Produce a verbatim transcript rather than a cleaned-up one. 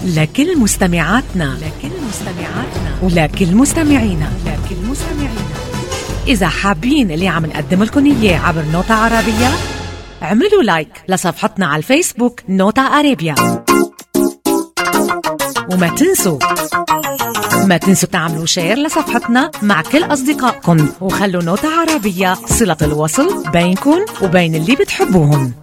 لكل مستمعاتنا لكل مستمعاتنا ولكل مستمعينا لكل مستمعينا إذا حابين اللي عم نقدم لكم إياه عبر نوتة عربية، اعملوا لايك لصفحتنا على الفيسبوك نوتة عربية، وما تنسوا ما تنسوا تعملوا شير لصفحتنا مع كل أصدقائكم، وخلوا نوتة عربية صلة الوصل بينكم وبين اللي بتحبوهم.